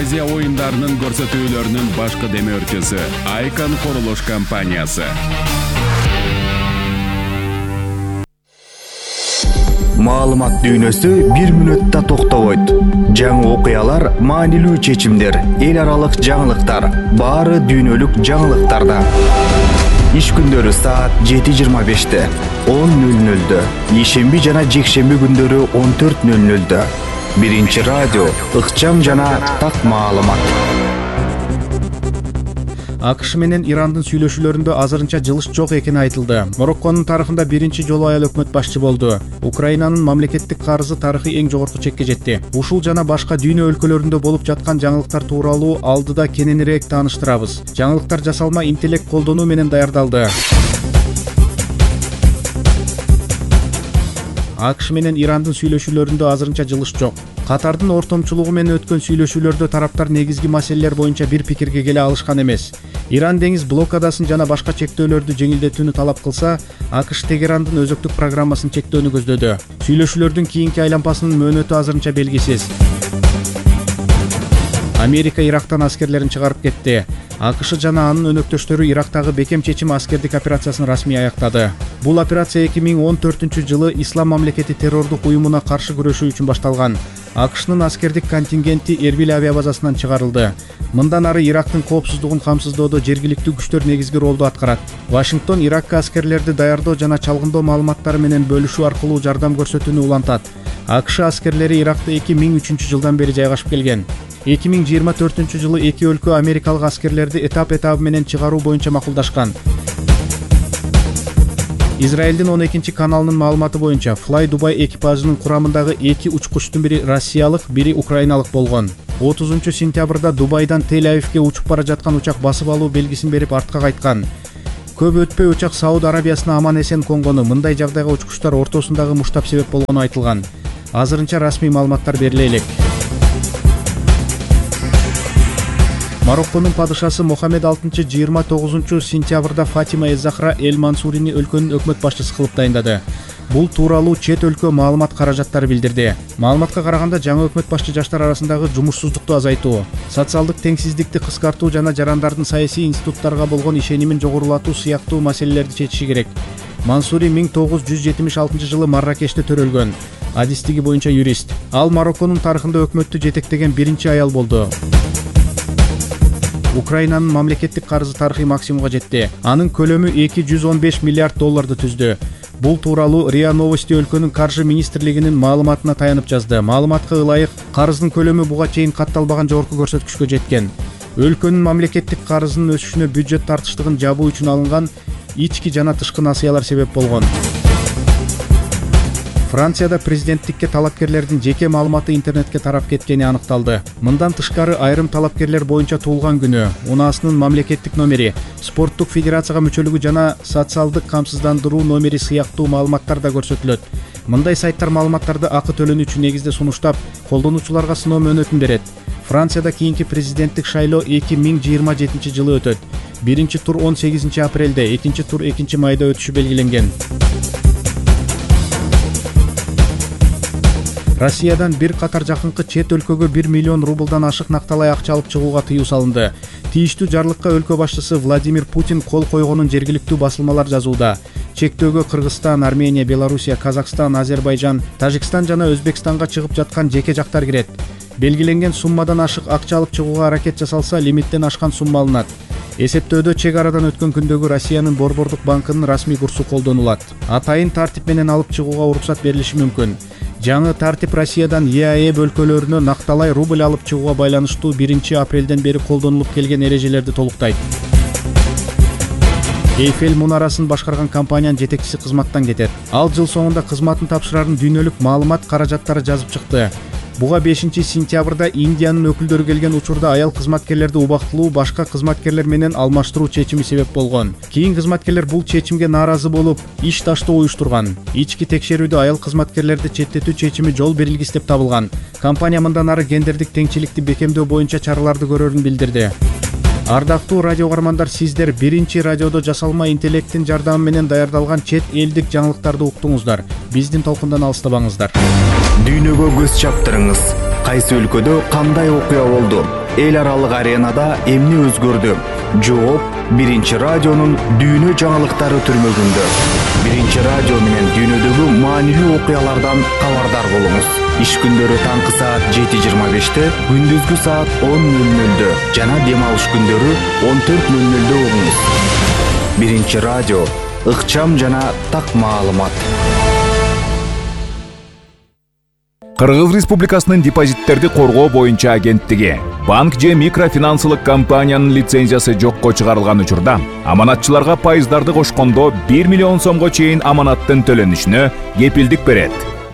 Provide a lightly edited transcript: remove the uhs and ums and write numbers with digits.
Азия оюндарынын көрсөтүүлөрүнүн башкы демөөрчүсү Icon курулуш компаниясы. Маалымат дүйнөсү бир мүнөттө токтобойт. Жаңы окуялар, маанилүү чечимдер, эл аралык жаңылыктар, баары дүйнөлүк жаңылыктарда. Иш күндөрү саат 7:25, 10:00, ишемби жана жекшемби күндөрү 14:00. Биринчи радио, ыкчам жана так маалымат. АКШ менен Ирандын сүйлөшүүлөрүндө азырынча жылыш жок экени айтылды. Морокконун тарыхында биринчи жолу аял өкмөт башчы болду. Украинанын мамлекеттик карызы тарыхый эң жогорку чекке жетти. Ушул жана башка дүйнө өлкөлөрүндө болуп жаткан жаңылыктар тууралуу алдыда кененирээк тааныштырабыз. Жаңылыктар жасалма интеллект колдонуу менен даярдалды. АКШ менен Ирандын сүйлөшүүлөрүндө азырынча жылыш жок. Катардын ортомчулугу менен өткөн сүйлөшүүлөрдө тараптар негизги маселелер боюнча бир пикирге келе алышкан эмес. Иран деңиз блокадасын жана башка чектөөлөрдү жеңилдетүүнү талап кылса, АКШ Тегерандын өзөктүк программасын чектөөнү көздөдү. Сүйлөшүүлөрдүн кийинки айланпасынын мөөнөтү азырынча белгисиз. Америка Ирактан аскерлерин чыгарып кетти. АКШ жана анын өнөктөштөрү Ирактагы бекем чечим аскердик операциясын расмий аяктады. Бул операция 2014-жылы Ислам мамлекети террордук уюмуна каршы күрөшүү үчүн башталган. АКШнын аскердик контингенти Эрбил авиабазасынан чыгарылды. Мындан ары Ирактын коопсуздугун камсыздоодо жергиликтүү күчтөр негизги ролду аткарат. Вашингтон Иракка аскерлерди даярдоо жана чалгындоо маалыматтары менен бөлүшүү аркылуу жардам көрсөтүүнү улантат. АКШ аскерлери Иракта 2003-жылдан бери жайгашып келген. 2024-жылы эки өлкө америкалык аскерлерди этап менен чыгаруу боюнча макулдашкан. Израилдин 12 каналынын маалыматы боюнча Fly Dubai экипажынын курамындагы эки учкучтун бири россиялык, бири украиналык болгон. 30-сентябрда Дубайдан Тель-Авивге учуп бара жаткан учак басып алуу белгисин берип артка кайткан. Көп өтпөй учак Сауд Арабиясына аман эсен конгону, мындай жагдайга учкучтар ортосундагы муштап себеп болгону айтылган. Азырынча расмий маалыматтар бериле элек. Марокконун падышасы Мохаммед VI 29-сентябрда Фатима эз-Захра эль-Мансурини өлкөнүн өкмөт башчысы кылып дайындады. Бул тууралуу чет өлкө маалымат каражаттары билдирди. Маалыматка караганда жаңы өкмөт башчы жаштар арасындагы жумушсуздукту азайтуу, социалдык теңсиздикти кыскартуу жана жарандардын саясий институттарга болгон ишенимин жогорулатуу сыяктуу маселелерди чечиши керек. Мансури 1976-жылы Марракеште төрөлгөн. Адистиги боюнча юрист. Ал Марокконун тарыхында өкмөттү жетектеген биринчи аял болду. Украинанын мамлекеттик карызы тарыхый максимумга жетти. Анын көлөмү 215 миллиард долларды түздү. Бул тууралуу РИА Новости өлкөнүн каржы министрлигинин маалыматына таянып жазды. Маалыматка ылайык, карыздын көлөмү буга чейин катталбаган жогорку көрсөткүчкө жеткен. Өлкөнүн мамлекеттик карызынын өсүшүнө бюджет тартыштыгын жабуу үчүн алынган ички жана тышкы насыялар себеп болгон. Францияда президенттикке талапкерлердин жеке маалыматы интернетке тарап кеткени аныкталды. Мындан тышкары айрым талапкерлер боюнча туулган күнү, унаасынын мамлекеттик номери, спорттук федерацияга мүчөлүгү жана социалдык камсыздандыруу номери сыяктуу маалыматтар да көрсөтүлөт. Мындай сайттар маалыматтарды акы төлөнүү үчүн негизде сунуштап, колдонуучуларга сыноо мөөнөтүн берет. Францияда кийинки президенттик шайлоо 2027-жылы өтөт. Биринчи тур 18 апрелде, экинчи тур 2 майда өтүшү белгиленген. Россиядан бир катар жакынкы чет өлкөгө 1 миллион рублдан ашык накталай акча алып чыгууга тыюу салынды. Тийиштүү жарлыкка өлкө башчысы Владимир Путин кол койгонун жергиликтүү басылмалар жазууда. Чектөөгө Кыргызстан, Армения, Белоруссия, Казакстан, Азербайжан, Тажикстан жана Өзбекстанга чыгып жаткан жеке жактар кирет. Белгиленген суммадан ашык акча алып чыгууга аракет жасалса, лимиттен ашкан сумма алынат. Эсептөөдө чек арадан өткөн күндөгү Россиянын Борбордук банкынын расмий курсу колдонулат. Атайын тартип менен алып чыгууга уруксат берилиши мүмкүн. Жаңы тартип Россиядан ЕАЭ өлкөлөрүнө накталай рубль алып чыгууга байланыштуу 1 апрелден бери колдонулуп келген эрежелерди толуктайт. Эйфель мунарасын башкарган компаниянын жетекчиси кызматтан кетет. Ал жыл соңунда кызматын тапшырарын дүйнөлүк маалымат каражаттары жазып чыкты. Буга 5-сентябрда Индиянын өкүлдөрү келген учурда аял кызматкерлерди убактылуу башка кызматкерлер менен алмаштыруу чечими себеп болгон. Кийин кызматкерлер бул чечимге нааразы болуп, иш таштоо уюштурган. Ички текшерүүдө аял кызматкерлерди четтетүү чечими жол берилгис деп табылган. Компания мындан ары гендердик теңчиликти бекемдөө боюнча чараларды көрөрүн билдирди. Ардактуу радио угармандар, сиздер биринчи радиодо жасалма интеллекттин жардамы менен даярдалган чет элдик жаңылыктарды уктуңуздар. Биздин толкундан алыстабаңыздар. Дүйнөгө көз чаптырыңыз. Кайсы өлкөдө кандай окуя болду? эл аралык аренада эмне өзгөрдү? Жооп Биринчи радионун дүйнө жаңылыктары түрмөгүндө. Биринчи радио менен дүйнөдөгү маанилүү окуялардан кабардар болуңуз. Иш күндөрү таңкы саат 7:25-те, күндүзгү саат 10:00-дө жана дем алыш күндөрү 14:00-дө угуңуз. Биринчи радио, ыкчам жана так маалымат. Кыргыз Республикасынын депозиттерди коргоо боюнча агенттиги банк же микрофинансылык компаниянын лицензиясы жокко чыгарылган учурда аманатчыларга пайыздарды кошкондо 1 миллион сомго чейин аманаттын төлөнүшүнө кепилдик берет.